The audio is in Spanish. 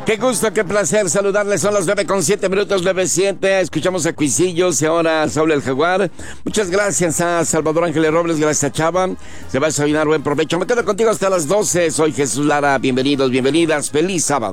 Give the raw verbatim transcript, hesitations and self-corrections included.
Qué gusto, qué placer saludarles. Son las nueve con siete minutos, nueve siete. Escuchamos a Cuisillos y ahora a Saúl el Jaguar. Muchas gracias a Salvador Ángeles Robles, gracias a Chava. Se va a desayunar, buen provecho. Me quedo contigo hasta las doce. Soy Jesús Lara. Bienvenidos, bienvenidas. Feliz sábado.